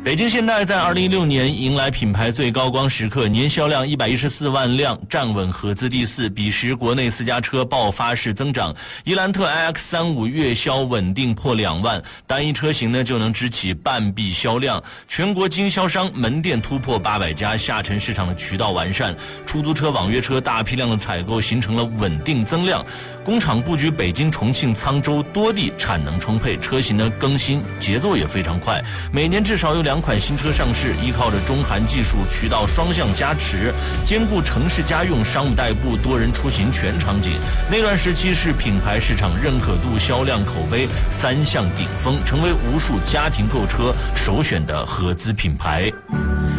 北京现代在2016年迎来品牌最高光时刻，年销量114万辆，站稳合资第4。彼时国内私家车爆发式增长，伊兰特 iX35 月销稳定破2万，单一车型呢就能支起半壁销量。全国经销商门店突破800家，下沉市场的渠道完善，出租车、网约车大批量的采购形成了稳定增量。工厂布局北京、重庆、沧州多地，产能充沛，车型的更新节奏也非常快，每年至少有2款新车上市，依靠着中韩技术渠道双向加持，兼顾城市家用、商务代步、多人出行全场景。那段时期是品牌市场认可度、销量、口碑3项顶峰，成为无数家庭购车首选的合资品牌。